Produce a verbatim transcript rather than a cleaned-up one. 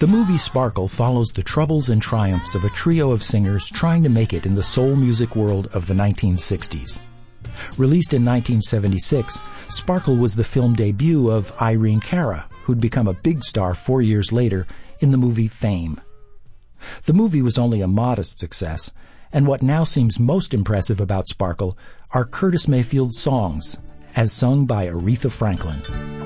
The movie Sparkle follows the troubles and triumphs of a trio of singers trying to make it in the soul music world of the nineteen sixties. Released in nineteen seventy-six, Sparkle was the film debut of Irene Cara, who'd become a big star four years later in the movie Fame. The movie was only a modest success, and what now seems most impressive about Sparkle are Curtis Mayfield's songs, as sung by Aretha Franklin.